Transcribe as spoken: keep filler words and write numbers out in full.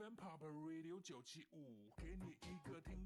F M Pop Radio 九七五，给你一个听